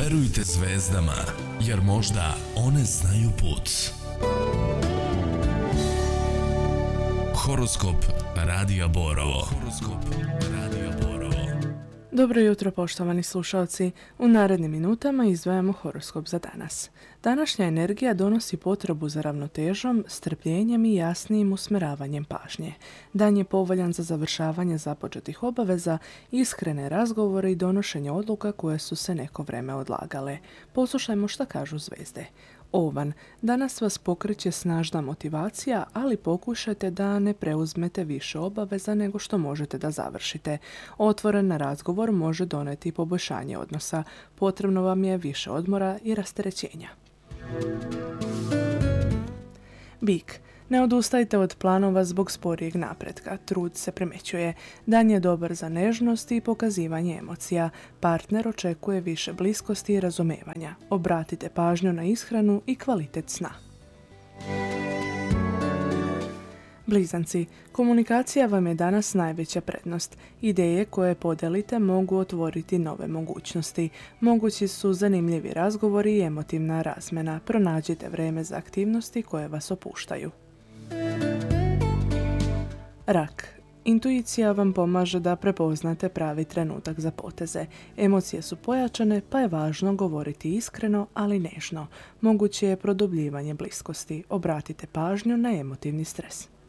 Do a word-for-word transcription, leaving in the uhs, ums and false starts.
Verujte zvezdama, jer možda one znaju put. Horoskop Radija Borovo. Horoskop Radija Borovo. Dobro jutro, poštovani slušalci. U narednim minutama izdvajamo horoskop za danas. Današnja energija donosi potrebu za ravnotežom, strpljenjem i jasnijim usmjeravanjem pažnje. Dan je povoljan za završavanje započetih obaveza, iskrene razgovore i donošenje odluka koje su se neko vrijeme odlagale. Poslušajmo šta kažu zvezde. Ovan, danas vas pokreće snažna motivacija, ali pokušajte da ne preuzmete više obaveza nego što možete da završite. Otvoren na razgovor može doneti poboljšanje odnosa. Potrebno vam je više odmora i rasterećenja. Bik, ne odustajte od planova zbog sporijeg napretka. Trud se primećuje. Dan je dobar za nežnost i pokazivanje emocija. Partner očekuje više bliskosti i razumevanja. Obratite pažnju na ishranu i kvalitet sna. Blizanci, komunikacija vam je danas najveća prednost. Ideje koje podelite mogu otvoriti nove mogućnosti. Mogući su zanimljivi razgovori i emotivna razmjena. Pronađite vrijeme za aktivnosti koje vas opuštaju. Rak. Intuicija vam pomaže da prepoznate pravi trenutak za poteze. Emocije su pojačane, pa je važno govoriti iskreno, ali nežno. Moguće je produbljivanje bliskosti. Obratite pažnju na emotivni stres.